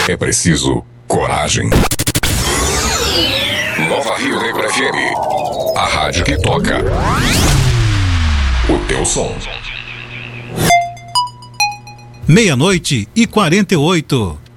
É preciso coragem. Nova Rio Negro FM, a rádio que toca o teu som. 00:48.